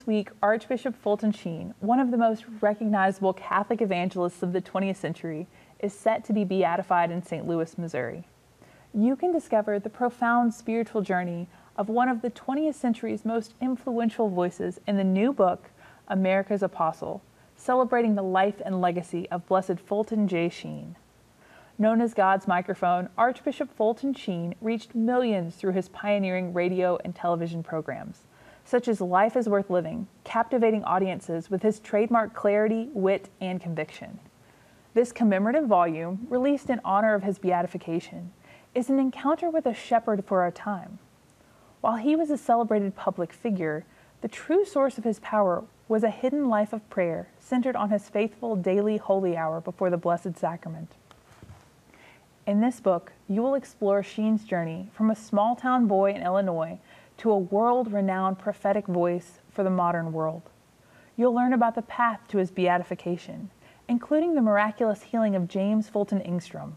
Week, Archbishop Fulton Sheen, one of the most recognizable Catholic evangelists of the 20th century, is set to be beatified in St. Louis, Missouri. You can discover the profound spiritual journey of one of the 20th century's most influential voices in the new book, America's Apostle, celebrating the life and legacy of Blessed Fulton J. Sheen. Known as God's microphone, Archbishop Fulton Sheen reached millions through his pioneering radio and television programs, such as Life is Worth Living, captivating audiences with his trademark clarity, wit, and conviction. This commemorative volume, released in honor of his beatification, is an encounter with a shepherd for our time. While he was a celebrated public figure, the true source of his power was a hidden life of prayer centered on his faithful daily holy hour before the Blessed Sacrament. In this book, you will explore Sheen's journey from a small-town boy in Illinois to a world-renowned prophetic voice for the modern world. You'll learn about the path to his beatification, including the miraculous healing of James Fulton Engstrom.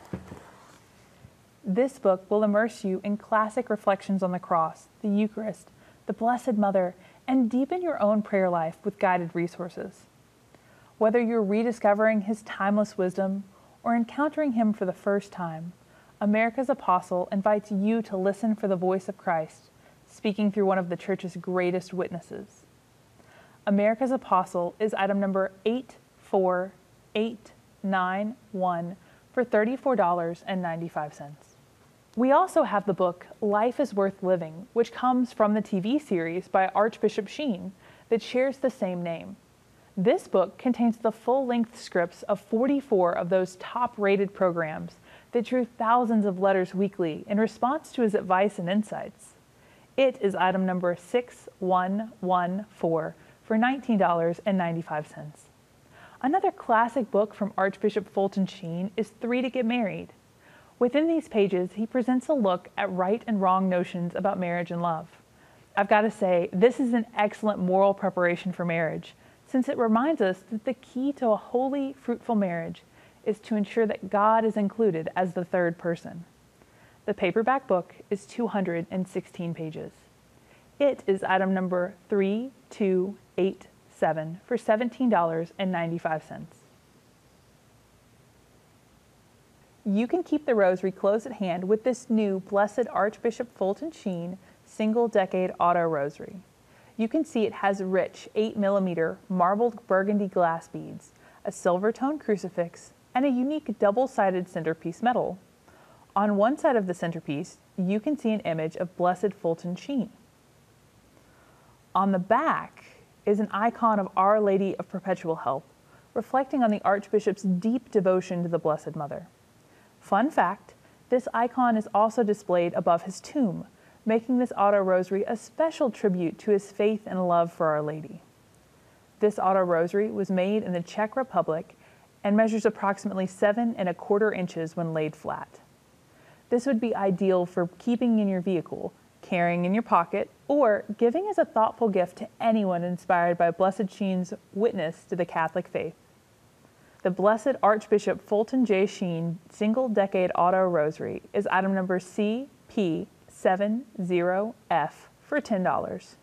This book will immerse you in classic reflections on the cross, the Eucharist, the Blessed Mother, and deepen your own prayer life with guided resources. Whether you're rediscovering his timeless wisdom or encountering him for the first time, America's Apostle invites you to listen for the voice of Christ, speaking through one of the Church's greatest witnesses. America's Apostle is item number 84891 for $34.95. We also have the book Life is Worth Living, which comes from the TV series by Archbishop Sheen that shares the same name. This book contains the full-length scripts of 44 of those top-rated programs that drew thousands of letters weekly in response to his advice and insights. It is item number 6114 for $19.95. Another classic book from Archbishop Fulton Sheen is Three to Get Married. Within these pages, he presents a look at right and wrong notions about marriage and love. I've got to say, this is an excellent moral preparation for marriage, since it reminds us that the key to a holy, fruitful marriage is to ensure that God is included as the third person. The paperback book is 216 pages. It is item number 3287 for $17.95. You can keep the rosary close at hand with this new Blessed Archbishop Fulton Sheen single-decade auto rosary. You can see it has rich 8mm marbled burgundy glass beads, a silver-tone crucifix, and a unique double-sided centerpiece medal. On one side of the centerpiece, you can see an image of Blessed Fulton Sheen. On the back is an icon of Our Lady of Perpetual Help, reflecting on the Archbishop's deep devotion to the Blessed Mother. Fun fact, this icon is also displayed above his tomb, making this auto rosary a special tribute to his faith and love for Our Lady. This auto rosary was made in the Czech Republic and measures approximately 7¼ inches when laid flat. This would be ideal for keeping in your vehicle, carrying in your pocket, or giving as a thoughtful gift to anyone inspired by Blessed Sheen's witness to the Catholic faith. The Blessed Archbishop Fulton J. Sheen Single-Decade Auto Rosary is item number CP70F for $10.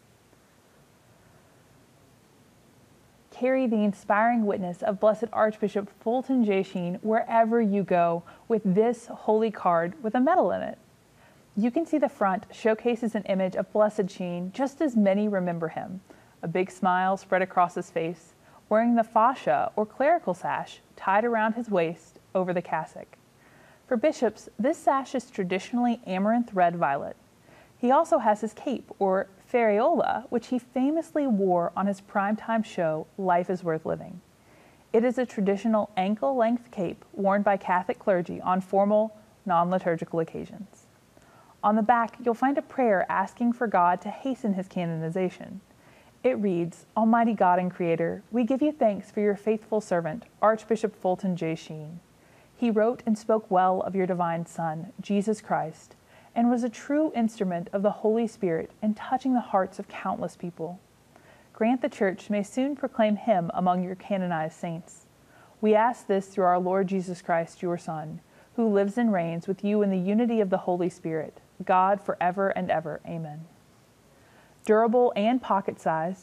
Carry the inspiring witness of Blessed Archbishop Fulton J. Sheen wherever you go with this holy card with a medal in it. You can see the front showcases an image of Blessed Sheen just as many remember him, a big smile spread across his face, wearing the fascia or clerical sash tied around his waist over the cassock. For bishops, this sash is traditionally amaranth red violet. He also has his cape, or ferriola, which he famously wore on his primetime show, Life is Worth Living. It is a traditional ankle-length cape worn by Catholic clergy on formal, non-liturgical occasions. On the back, you'll find a prayer asking for God to hasten his canonization. It reads, Almighty God and Creator, we give you thanks for your faithful servant, Archbishop Fulton J. Sheen. He wrote and spoke well of your divine Son, Jesus Christ, and was a true instrument of the Holy Spirit in touching the hearts of countless people. Grant the Church may soon proclaim him among your canonized saints. We ask this through our Lord Jesus Christ, your Son, who lives and reigns with you in the unity of the Holy Spirit, God forever and ever. Amen. Durable and pocket-sized,